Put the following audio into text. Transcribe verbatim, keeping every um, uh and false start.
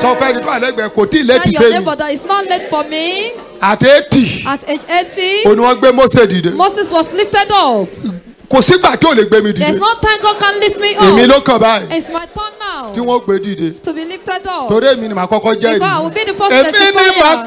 sọ fẹ́ni tó àlẹ́gbẹ̀ẹ́ kò tí ì Tell létí your fẹ́mi. neighbor that it's not late for me. Àti eighty. At age eighty, Òní wọ́n gbé Mósè dìde. Moses was lifted up. Kò sígbà tí ò lè gbé mi There's dìde. no time God can lift me Èmi up. ló kàn báyìí It's my turn now tí wọ́n gbé dìde. to be lifted up. Torí èmi ni màá kọ́kọ́ jẹ́ Because I will ìrìn. be the first Èmi ni màá testifier.